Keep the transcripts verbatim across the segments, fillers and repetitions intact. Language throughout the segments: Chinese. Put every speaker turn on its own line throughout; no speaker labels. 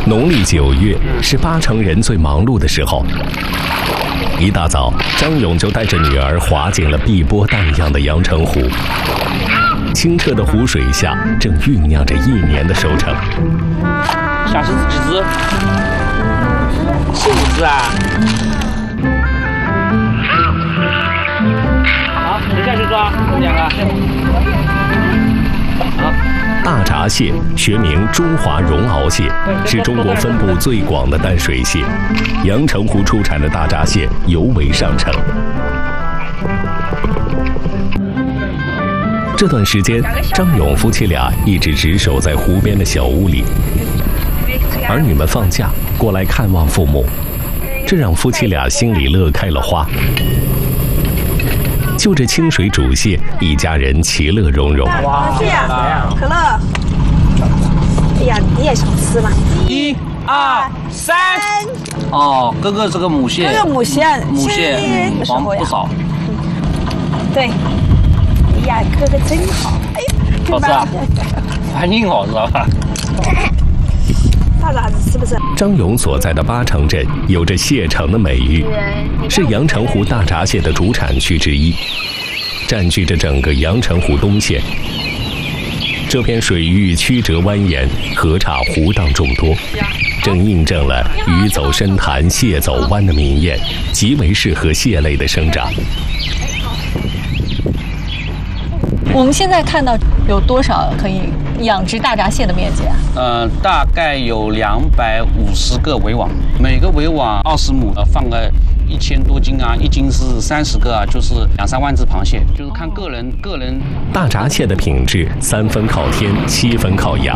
农历九月是八成人最忙碌的时候。一大早，张勇就带着女儿滑进了碧波荡漾的阳澄湖。清澈的湖水下，正酝酿着一年的收成。
虾是几只？四五只啊。好，你下去抓，我们两个。好。
大闸蟹学名中华绒螯蟹，是中国分布最广的淡水蟹。阳澄湖出产的大闸蟹尤为上乘。这段时间，张勇夫妻俩一直值守在湖边的小屋里，儿女们放假过来看望父母，这让夫妻俩心里乐开了花。就着清水煮蟹，一家人其乐融融。
哇，是呀，可乐。哎呀，你也想吃吗？
一、二、三。哦，哥哥这个母蟹。
这个母蟹，
母蟹黄不少。
对。哎呀，哥哥真好。哎呀，
好吃啊，反应好，知道吧？
大闸子是不是？
张勇所在的八城镇有着蟹城的美誉，是阳澄湖大闸蟹的主产区之一，占据着整个阳澄湖东线。这片水域曲折蜿蜒，河岔湖荡众多，正印证了“鱼走深潭，蟹走湾”的民谚，极为适合蟹类的生长。
我们现在看到有多少可以养殖大闸蟹的面积啊？
呃，大概有两百五十个围网，每个围网二十亩，呃，放个一千多斤啊，一斤是三十个啊，就是两三万只螃蟹，就是看个人个人。
大闸蟹的品质三分靠天，七分靠养。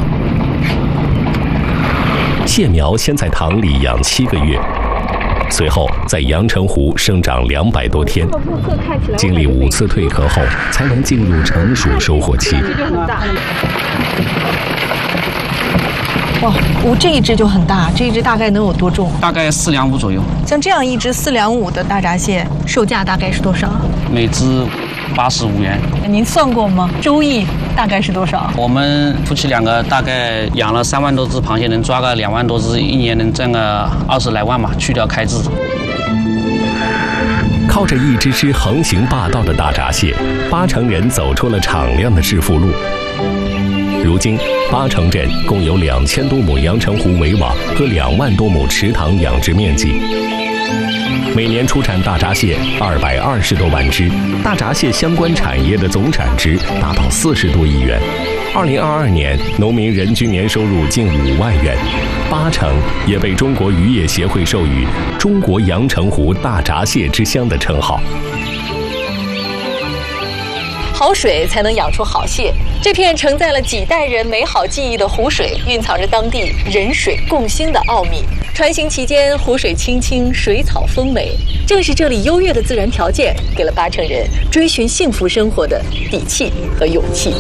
蟹苗先在塘里养七个月。随后在阳澄湖生长两百多天，经历五次蜕壳后，才能进入成熟收获期。
哇，我这一只就很大，这一只大概能有多重？
大概四两五左右。
像这样一只四两五的大闸蟹，售价大概是多少？
每只八十五元。
您算过吗？收益大概是多少？
我们夫妻两个大概养了三万多只螃蟹，能抓个两万多只，一年能挣个二十来万嘛，去掉开支。
靠着一只只横行霸道的大闸蟹，八城人走出了敞亮的致富路。如今，八城镇共有两千多亩阳澄湖围网和两万多亩池塘养殖面积，每年出产大闸蟹二百二十多万只，大闸蟹相关产业的总产值达到四十多亿元。二零二二年，农民人均年收入近五万元，八城也被中国渔业协会授予“中国阳澄湖大闸蟹之乡”的称号。
好水才能养出好蟹。这片承载了几代人美好记忆的湖水，蕴藏着当地人水共兴的奥秘。穿行期间，湖水清清，水草丰美，正是这里优越的自然条件，给了八城人追寻幸福生活的底气和勇气。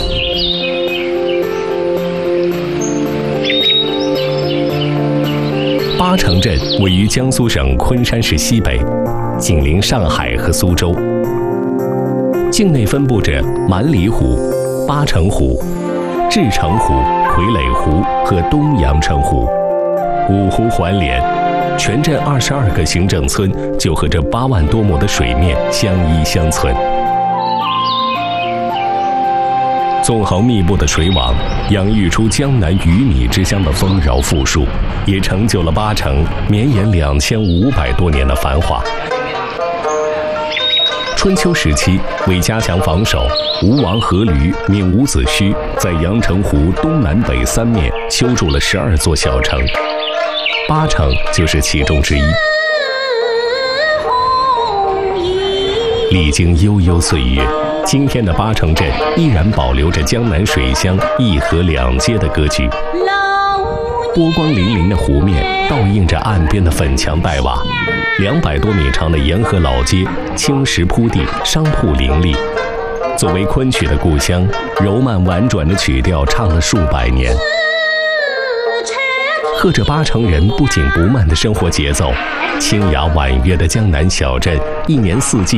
八城镇位于江苏省昆山市西北，紧邻上海和苏州。境内分布着蛮黎湖、八城湖、至澄湖、傀儡湖和东阳澄湖，五湖环连，全镇二十二个行政村就和这八万多亩的水面相依相存。纵横密布的水网，养育出江南鱼米之乡的丰饶富庶，也成就了八城绵延两千五百多年的繁华。春秋时期，为加强防守，吴王阖闾命伍子胥在阳澄湖东南北三面修筑了十二座小城，八城就是其中之一。历经悠悠岁月，今天的八城镇依然保留着江南水乡一河两街的格局。波光粼粼的湖面倒映着岸边的粉墙黛瓦，两百多米长的沿河老街，青石铺地，商铺林立。作为昆曲的故乡，柔曼婉转的曲调唱了数百年，和着八城人不紧不慢的生活节奏。清雅婉约的江南小镇，一年四季